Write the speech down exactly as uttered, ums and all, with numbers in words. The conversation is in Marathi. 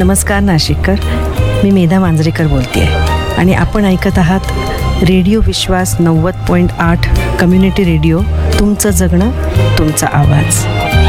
नमस्कार नाशिककर, मी मेधा मांजरेकर बोलते आहे आणि आपण ऐकत आहात रेडिओ विश्वास नव्वद पॉईंट आठ कम्युनिटी रेडिओ. तुमचं जगणं तुमचा आवाज.